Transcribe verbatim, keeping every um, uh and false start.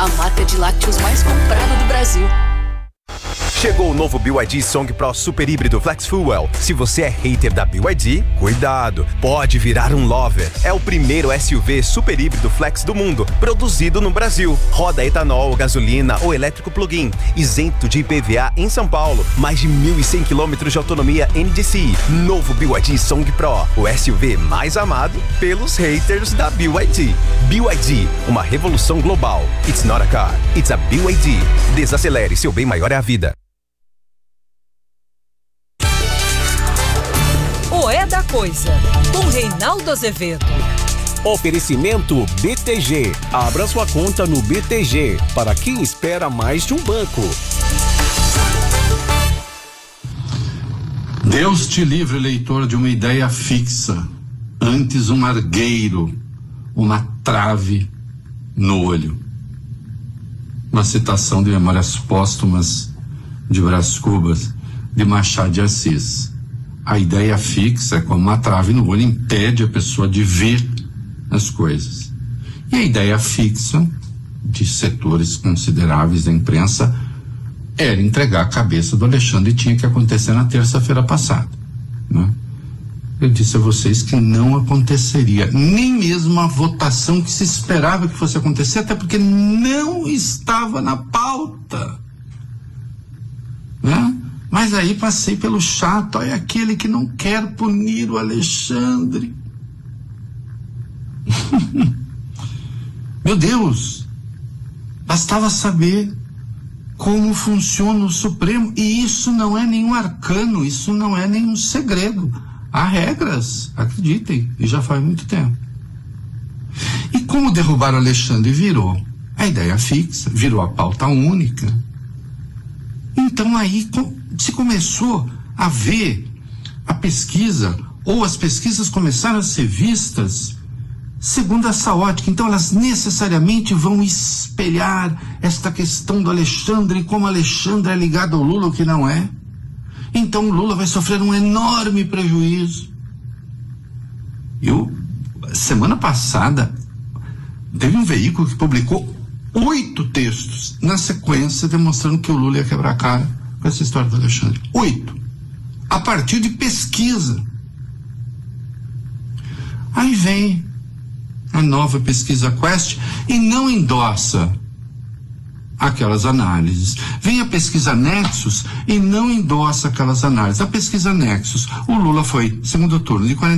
a marca de lácteos mais comprada do Brasil. Chegou o novo B Y D Song Pro Super Híbrido Flex Fuel. Se você é hater da B Y D, cuidado, pode virar um lover. É o primeiro S U V super híbrido flex do mundo, produzido no Brasil. Roda etanol, gasolina ou elétrico plug-in, isento de I P V A em São Paulo. Mais de mil e cem quilômetros de autonomia N D C I. Novo B Y D Song Pro, o S U V mais amado pelos haters da B Y D. B Y D, uma revolução global. It's not a car, it's a B Y D. Desacelere, seu bem maior é a vida. O É da Coisa, com Reinaldo Azevedo. Oferecimento B T G. Abra sua conta no B T G, para quem espera mais de um banco. Deus te livre, leitor, de uma ideia fixa, antes um argueiro, uma trave no olho. Uma citação de Memórias Póstumas de Brás Cubas, de Machado de Assis. A ideia fixa, como uma trave no olho, impede a pessoa de ver as coisas. E a ideia fixa, de setores consideráveis da imprensa, era entregar a cabeça do Alexandre, e tinha que acontecer na terça-feira passada, né? Eu disse a vocês que não aconteceria, nem mesmo a votação que se esperava que fosse acontecer, até porque não estava na pauta, né? Mas aí passei pelo chato, olha aquele que não quer punir o Alexandre. Meu Deus, bastava saber como funciona o Supremo, e isso não é nenhum arcano, isso não é nenhum segredo. Há regras, acreditem, e já faz muito tempo. E como derrubar o Alexandre virou a ideia fixa, virou a pauta única, então aí se começou a ver a pesquisa, ou as pesquisas começaram a ser vistas segundo essa ótica. Então elas necessariamente vão espelhar esta questão do Alexandre, como Alexandre é ligado ao Lula, o que não é. Então o Lula vai sofrer um enorme prejuízo. Eu, semana passada, teve um veículo que publicou oito textos na sequência demonstrando que o Lula ia quebrar a cara com essa história do Alexandre. Oito. A partir de pesquisa. Aí vem a nova pesquisa Quest e não endossa aquelas análises. Vem a pesquisa Nexus e não endossa aquelas análises. A pesquisa Nexus, o Lula foi segundo turno de quarenta